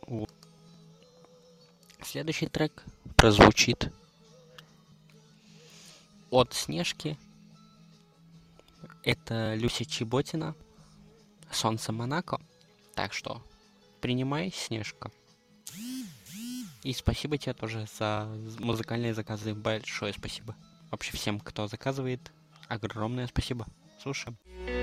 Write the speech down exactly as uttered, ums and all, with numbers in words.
Вот. Следующий трек прозвучит от Снежки. Это Люся Чеботина, «Солнце Монако». Так что принимай, Снежка. И спасибо тебе тоже за музыкальные заказы. Большое спасибо. Вообще всем, кто заказывает, огромное спасибо. Слушаем.